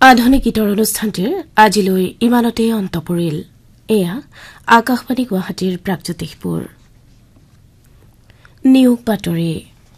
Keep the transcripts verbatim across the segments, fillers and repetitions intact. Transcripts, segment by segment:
আধুনিক গীতৰ অনুষ্ঠানটিৰ আজিলৈ ইমানতে অন্ত পৰিল। এয়া আকাশবাণী গুৱাহাটীৰ প্ৰাগজ্যোতিষপুৰ। নিয়োগ বাতৰি।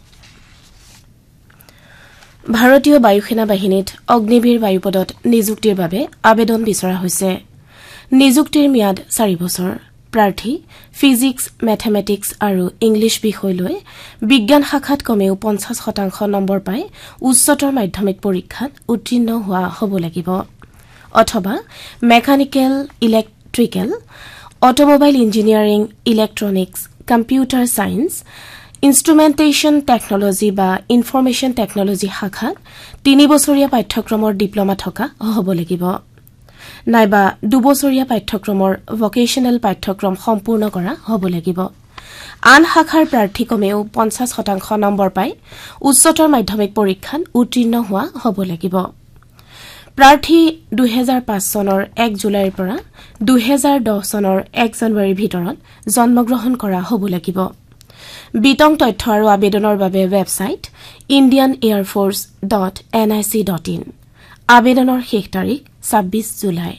ভাৰতীয় বায়ুসেনা বাহিনীত অগ্নিবীৰ বায়ুপদত নিযুক্তিৰ বাবে আবেদন বিচৰা হৈছে। নিযুক্তিৰ ম্যাদ চাৰি বছৰ। প্ৰাৰ্থী ফিজিক্স, মেথমেটিক্স আৰু ইংলিছ বিষয় লৈ বিজ্ঞান শাখাত কমেও পঞ্চাছ শতাংশ নম্বৰ পাই উচ্চতৰ মাধ্যমিক পৰীক্ষাত উত্তীৰ্ণ হোৱা হ'ব লাগিব, অথবা mechanical, electrical, automobile engineering, electronics, computer science, ইনষ্ট্ৰুমেণ্টেশ্যন technology বা ইনফৰমেশ্যন টেকনলজি শাখাত তিনি বছৰীয়া পাঠ্যক্ৰমৰ ডিপ্ল'মা থকা হ'ব লাগিব, নাইবা দুবছৰীয়া পাঠ্যক্ৰমৰ ভকেশ্যনেল পাঠ্যক্ৰম সম্পূৰ্ণ কৰা হ'ব লাগিব। আন শাখাৰ প্ৰাৰ্থী কমেও পঞ্চাছ শতাংশ নম্বৰ পাই উচ্চতৰ মাধ্যমিক পৰীক্ষাত উত্তীৰ্ণ হোৱা হ'ব লাগিব। প্ৰাৰ্থী দুহেজাৰ পাঁচ চনৰ এক জুলাইৰ পৰা দুহেজাৰ দহ চনৰ এক জানুৱাৰীৰ ভিতৰত জন্মগ্ৰহণ কৰা হ'ব লাগিব। বিতং তথ্য আৰু আবেদনৰ বাবে website Indian air force dot N I C dot in. আবেদনৰ শেষ তাৰিখ ছাব্বিছ জুলাই।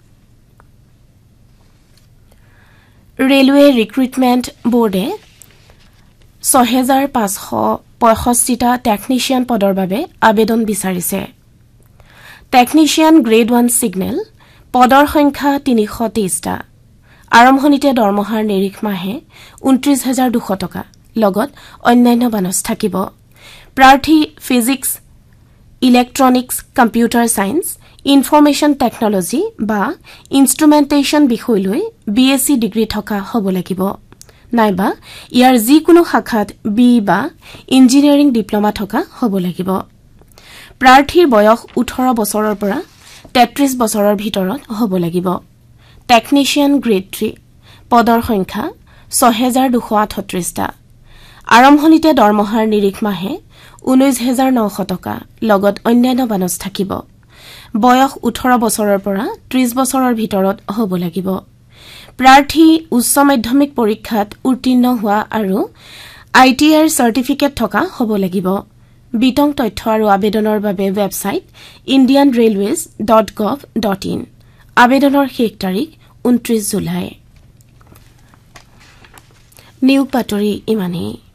ৰেলৱে ৰিক্ৰুটমেণ্ট বোৰ্ডে ছয় হাজাৰ পাঁচশ পঁয়ষষ্ঠিটা টেকনিচিয়ান পদৰ বাবে আবেদন বিচাৰিছে। টেকনিচিয়ান গ্ৰেড ওৱান ছিগনেল পদৰ সংখ্যা তিনিশ তেইছটা। আৰম্ভণিতে দৰমহাৰ নিৰিখ মাহে ঊনত্ৰিশ হাজাৰ দুশ টকা, লগত অন্যান্য বানচ থাকিব। প্ৰাৰ্থী physics, electronics, computer science, information technology বা ইনষ্ট্ৰুমেণ্টেশ্যন বিষয় লৈ বি এছ চি ডিগ্ৰী থকা হ'ব লাগিব, নাইবা ইয়াৰ যিকোনো শাখাত বি বা ইঞ্জিনিয়াৰিং ডিপ্ল'মা থকা হ'ব লাগিব। প্ৰাৰ্থীৰ বয়স ওঠৰ বছৰৰ পৰা তেত্ৰিশ বছৰৰ ভিতৰত হ'ব লাগিব। টেকনিচিয়ান গ্ৰেড থ্ৰী পদৰ সংখ্যা ছয় হাজাৰ দুশ আঠত্ৰিছটা। আৰম্ভণিতে দৰমহাৰ নিৰিখ মাহে ঊনৈশ হাজাৰ নশ টকা, লগত অন্যান্য বানচ থাকিব। বয়স ওঠৰ বছৰৰ পৰা ত্ৰিশ বছৰৰ ভিতৰত হ'ব লাগিব। প্ৰাৰ্থী উচ্চ মাধ্যমিক পৰীক্ষাত উত্তীৰ্ণ হোৱা আৰু আই টি আইৰ চাৰ্টিফিকেট থকা হ'ব লাগিব। বিতং তথ্য আৰু আবেদনৰ বাবে website Indian railways dot gov dot in. আবেদনৰ শেষ তাৰিখ ঊনত্ৰিশ জুলাই। নিয়োগ বাতৰি ইমানেই।